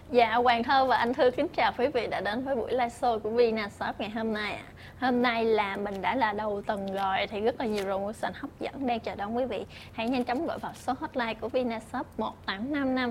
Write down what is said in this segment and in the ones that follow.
Dạ, Hoàng Thơ và anh Thư kính chào quý vị đã đến với buổi live show của Vinashop ngày hôm nay ạ. Hôm nay là mình đã là đầu tuần rồi thì rất là nhiều promotion hấp dẫn đang chờ đón quý vị. Hãy nhanh chóng gọi vào số hotline của Vinashop 1855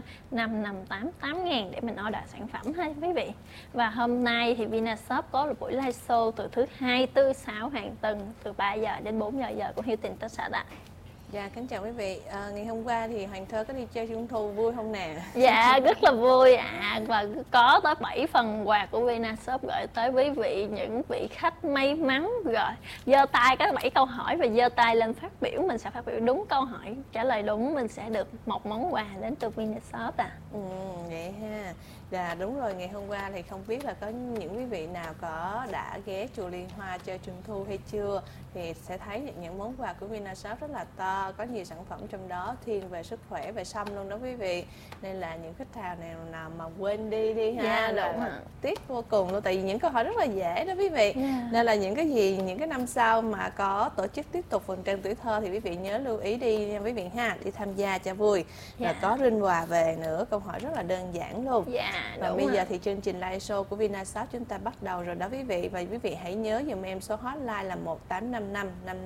5588 ngàn để mình order sản phẩm ha quý vị. Và hôm nay thì Vinashop có một buổi live show từ thứ Hai, Tư, Sáu hàng tuần từ 3 giờ đến 4 giờ của Hilton Texas ạ. Dạ, kính chào quý vị. Ngày hôm qua thì Hoàng Thơ có đi chơi Trung thu vui không nè? Dạ, rất là vui ạ. Và có tới 7 phần quà của Vinashop gửi tới quý vị, những vị khách may mắn. Rồi, giơ tay có 7 câu hỏi và giơ tay lên phát biểu. Mình sẽ phát biểu đúng câu hỏi, trả lời đúng mình sẽ được một món quà đến từ Vinashop ạ. Vậy ha. Dạ, đúng rồi, ngày hôm qua thì không biết là có những quý vị nào đã ghé chùa Liên Hoa chơi Trung thu hay chưa, thì sẽ thấy những món quà của Vinashop rất là to, có nhiều sản phẩm trong đó thiên về sức khỏe, về sâm luôn đó quý vị. Nên là những khách hàng nào mà quên đi ha, Dạ, là đúng ạ. tiếc vô cùng luôn, tại vì những câu hỏi rất là dễ đó quý vị. Nên là những cái năm sau mà có tổ chức tiếp tục vườn trăng tuổi thơ thì quý vị nhớ lưu ý đi nha quý vị ha, đi tham gia cho vui. Và có rinh quà về nữa, câu hỏi rất là đơn giản luôn. Dạ, Và bây giờ thì chương trình live show của Vinashop chúng ta bắt đầu rồi đó quý vị. Và quý vị hãy nhớ dùm em số hotline là 1855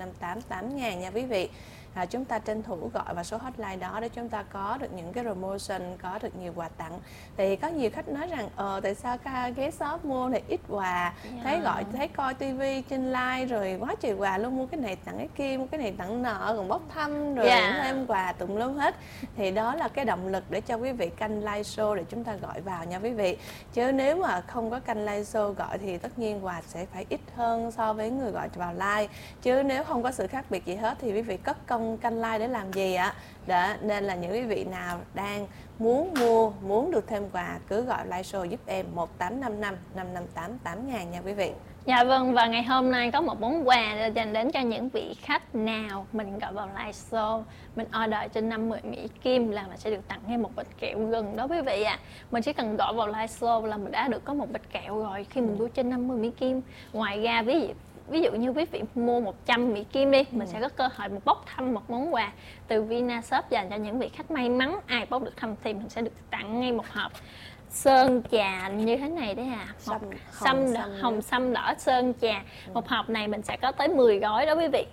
5588 ngàn nha quý vị. Chúng ta tranh thủ gọi vào số hotline đó để chúng ta có được những cái promotion, có được nhiều quà tặng. Thì có nhiều khách nói rằng tại sao ghé shop mua thì ít quà, thấy coi tivi trên live rồi quá trời quà luôn, mua cái này tặng cái kia, mua cái này tặng nọ, còn bốc thăm rồi thêm quà tùm lum hết. Thì đó là cái động lực để cho quý vị canh live show để chúng ta gọi vào nha quý vị. Chứ nếu mà không có canh live show gọi thì tất nhiên quà sẽ phải ít hơn so với người gọi vào live. Chứ nếu không có sự khác biệt gì hết thì quý vị cất công canh like để làm gì ạ? Đó, nên là những quý vị nào đang muốn mua, muốn được thêm quà cứ gọi live show giúp em 1855 5588 ngàn nha quý vị. Dạ vâng, và ngày hôm nay có một món quà dành đến cho những vị khách nào mình gọi vào live show, mình order trên 50 Mỹ Kim là mình sẽ được tặng ngay một bịch kẹo gừng đó quý vị ạ. Mình chỉ cần gọi vào live show là mình đã được có một bịch kẹo rồi khi mình mua trên 50 Mỹ Kim. Ngoài ra ví dụ như quý vị mua 100 Mỹ Kim đi, mình sẽ có cơ hội một bốc thăm một món quà từ Vinashop dành cho những vị khách may mắn. Ai bốc được thăm thì mình sẽ được tặng ngay một hộp sơn trà như thế này đấy à, hồng sâm đỏ sơn trà. Một hộp này mình sẽ có tới 10 gói đó quý vị.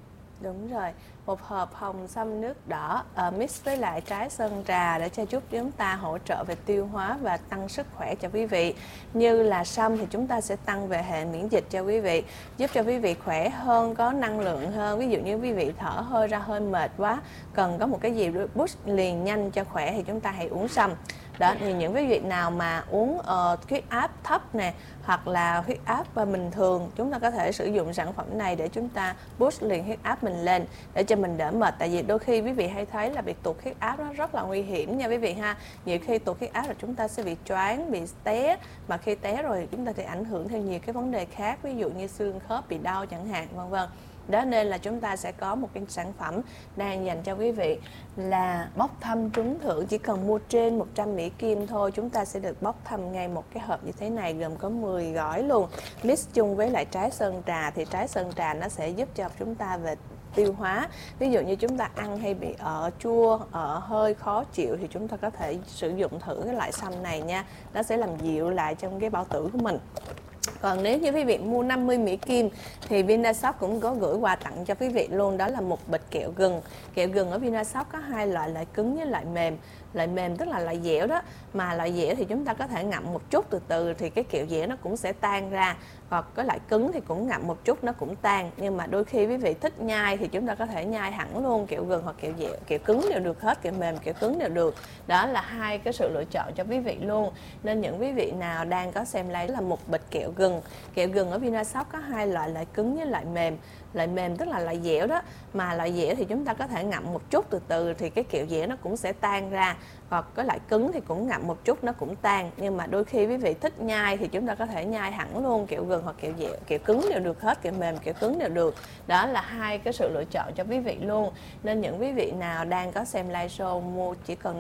Đúng rồi, một hộp hồng sâm nước đỏ mix với lại trái sơn trà để cho giúp chúng ta hỗ trợ về tiêu hóa và tăng sức khỏe cho quý vị. Như là sâm thì chúng ta sẽ tăng về hệ miễn dịch cho quý vị, giúp cho quý vị khỏe hơn, có năng lượng hơn. Ví dụ như quý vị thở hơi ra hơi mệt quá, cần có một cái gì boost liền nhanh cho khỏe thì chúng ta hãy uống sâm. Đó, thì những quý vị nào mà uống huyết áp thấp nè, hoặc là huyết áp bình thường, chúng ta có thể sử dụng sản phẩm này để chúng ta boost liền huyết áp mình lên để cho mình đỡ mệt. Tại vì đôi khi quý vị hay thấy là bị tụt huyết áp nó rất là nguy hiểm nha quý vị ha. Nhiều khi tụt huyết áp là chúng ta sẽ bị choáng, bị té, mà khi té rồi chúng ta thì ảnh hưởng theo nhiều cái vấn đề khác, ví dụ như xương khớp bị đau chẳng hạn, vân vân. Đó, nên là chúng ta sẽ có một cái sản phẩm đang dành cho quý vị là bốc thăm trúng thưởng. Chỉ cần mua trên 100 Mỹ Kim thôi, chúng ta sẽ được bốc thăm ngay một cái hộp như thế này, gồm có 10 gói luôn, mix chung với lại trái sơn trà. Thì trái sơn trà nó sẽ giúp cho chúng ta về tiêu hóa. Ví dụ như chúng ta ăn hay bị chua, hơi khó chịu thì chúng ta có thể sử dụng thử cái loại sâm này nha. Nó sẽ làm dịu lại trong cái bao tử của mình. Còn nếu như quý vị mua 50 Mỹ Kim thì Vinashop cũng có gửi quà tặng cho quý vị luôn, đó là một bịch kẹo gừng. Kẹo gừng ở Vinashop có hai loại, loại cứng với loại mềm. Loại mềm tức là loại dẻo đó, mà loại dẻo thì chúng ta có thể ngậm một chút từ từ thì cái kẹo dẻo nó cũng sẽ tan ra. Hoặc cái loại cứng thì cũng ngậm một chút nó cũng tan. Nhưng mà đôi khi quý vị thích nhai thì chúng ta có thể nhai hẳn luôn kẹo gừng hoặc kẹo dẻo, kẹo cứng đều được hết, kẹo mềm, kẹo cứng đều được. Đó là hai cái sự lựa chọn cho quý vị luôn. Nên những quý vị nào đang có xem live là một bịch kẹo gừng. Kẹo gừng ở Vinashop có hai loại, loại cứng với loại mềm. Loại mềm tức là loại dẻo đó, mà loại dẻo thì chúng ta có thể ngậm một chút từ từ thì cái kẹo dẻo nó cũng sẽ tan ra. Hoặc cái loại cứng thì cũng ngậm một chút nó cũng tan. Nhưng mà đôi khi quý vị thích nhai thì chúng ta có thể nhai hẳn luôn kẹo gừng hoặc kẹo dẻo, kẹo cứng đều được hết, kẹo mềm, kẹo cứng đều được. Đó là hai cái sự lựa chọn cho quý vị luôn. Nên những quý vị nào đang có xem live show mua chỉ cần